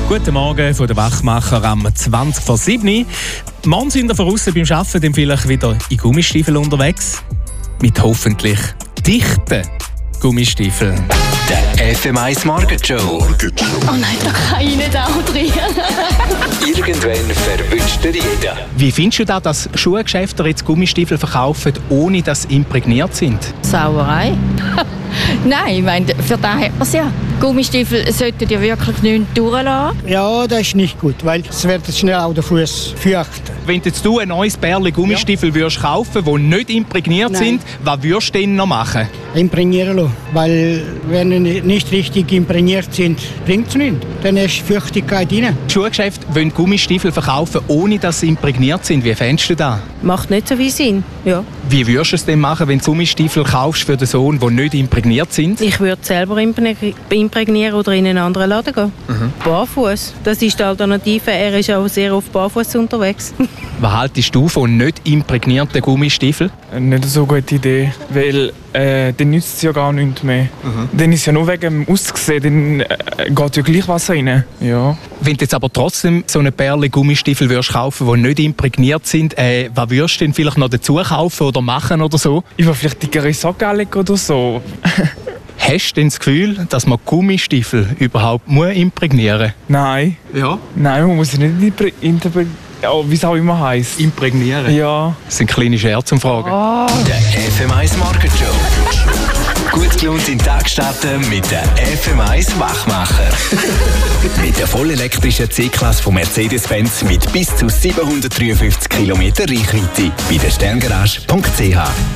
Guten Morgen von den Wachmacher am 20 vor 7. Morgen sind wir von aussen beim Arbeiten dann vielleicht wieder in Gummistiefeln unterwegs. Mit hoffentlich dichten Gummistiefeln. Der FM1 Market Show. Oh nein, da kann ich nicht auch drin. Irgendwann verwünscht dir jeder. Wie findest du das, dass Schuhgeschäfte jetzt Gummistiefel verkaufen, ohne dass sie imprägniert sind? Sauerei? Nein, ich meine, für das hat man es ja. Gummistiefel sollten ja wirklich nicht durchlassen. Ja, das ist nicht gut, weil es wird schnell auch der Fuß feucht. Wenn jetzt du ein neues Pärchen Gummistiefel würdest kaufen, die nicht imprägniert sind, was würdest du denn noch machen? Imprägnieren lassen, weil wenn sie nicht richtig imprägniert sind, bringt es nichts. Dann ist Feuchtigkeit rein. Die Schuhgeschäfte wollen Gummistiefel verkaufen, ohne dass sie imprägniert sind. Wie fändest du das? Macht nicht so viel Sinn, ja. Wie würdest du es denn machen, wenn du Gummistiefel kaufst für den Sohn, die nicht imprägniert sind? Ich würde selber imprägnieren oder in einen anderen Laden gehen. Barfuß, das ist die Alternative. Er ist auch sehr oft barfuß unterwegs. Was haltest du von nicht imprägnierten Gummistiefeln? Nicht so eine gute Idee, weil dann nützt es ja gar nichts mehr. Dann ist es ja nur wegen dem Aussehen, dann geht ja gleich Wasser rein. Ja. Wenn du jetzt aber trotzdem so eine Perle Gummistiefel würdest kaufen, die nicht imprägniert sind, was würdest du denn vielleicht noch dazu kaufen oder machen oder so? Ich will vielleicht dickere Socken anlegen oder so. Hast du denn das Gefühl, dass man Gummistiefel überhaupt imprägnieren muss? Nein. Ja? Nein, man muss sie nicht wie es auch immer heisst. Imprägnieren? Ja. Das sind kleine Scherzumfragen. Der FM1 Market Show. Gut gelaunt in den Tag starten mit der FM1 Wachmacher. Mit der vollelektrischen C-Klasse von Mercedes-Benz mit bis zu 753 km Reichweite. Bei der Sterngarage.ch.